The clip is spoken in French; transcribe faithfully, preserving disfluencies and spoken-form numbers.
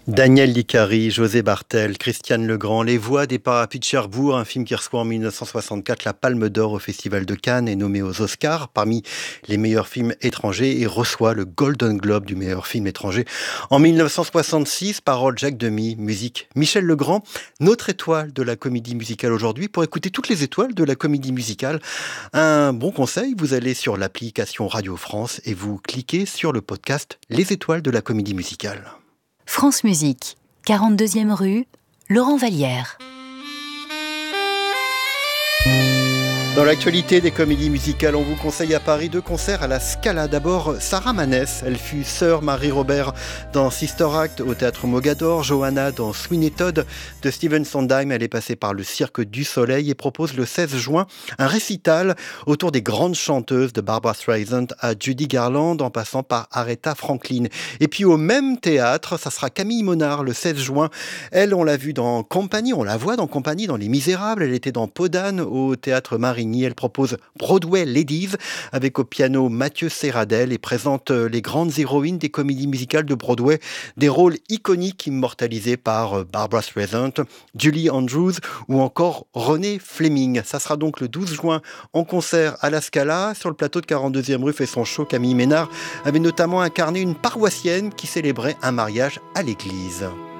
Daniel Licari, José Bartel, Christiane Legrand, Les Voix des Parapluies de Cherbourg, un film qui reçoit en mille neuf cent soixante-quatre la Palme d'Or au Festival de Cannes et nommé aux Oscars parmi les meilleurs films étrangers et reçoit le Golden Globe du meilleur film étranger. En mille neuf cent soixante-six, paroles Jacques Demy, musique Michel Legrand, notre étoile de la comédie musicale aujourd'hui. Pour écouter toutes les étoiles de la comédie musicale, un bon conseil, vous allez sur l'application Radio France et vous cliquez sur le podcast Les étoiles de la comédie musicale. France Musique, quarante-deuxième rue, Laurent Vallière. Dans l'actualité des comédies musicales, on vous conseille à Paris deux concerts à la Scala. D'abord, Sarah Maness, elle fut sœur Marie-Robert dans Sister Act au Théâtre Mogador, Johanna dans Sweeney Todd de Stephen Sondheim. Elle est passée par le Cirque du Soleil et propose le seize juin un récital autour des grandes chanteuses de Barbra Streisand à Judy Garland en passant par Aretha Franklin. Et puis au même théâtre, ça sera Camille Monard le seize juin. Elle, on l'a vue dans Compagnie, on la voit dans Compagnie dans Les Misérables. Elle était dans Podane au Théâtre Marigny. Elle propose Broadway Ladies avec au piano Mathieu Serradel et présente les grandes héroïnes des comédies musicales de Broadway, des rôles iconiques immortalisés par Barbra Streisand, Julie Andrews ou encore Renée Fleming. Ça sera donc le douze juin en concert à la Scala. Sur le plateau de quarante-deuxième rue fait son show. Camille Ménard avait notamment incarné une paroissienne qui célébrait un mariage à l'église.